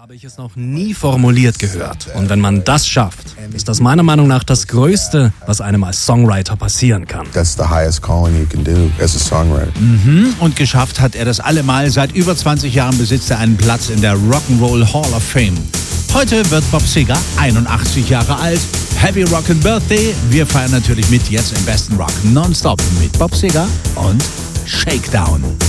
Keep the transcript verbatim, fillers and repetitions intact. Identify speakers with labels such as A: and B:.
A: Habe ich es noch nie formuliert gehört. Und wenn man das schafft, ist das meiner Meinung nach das Größte, was einem als Songwriter passieren kann.
B: That's the highest calling you can do as a songwriter.
C: Mhm. Und geschafft hat er das allemal. Seit über zwanzig Jahren besitzt er einen Platz in der Rock'n'Roll Hall of Fame. Heute wird Bob Seger einundachtzig Jahre alt. Happy Rockin' Birthday. Wir feiern natürlich mit jetzt im besten Rock nonstop mit Bob Seger und Shakedown.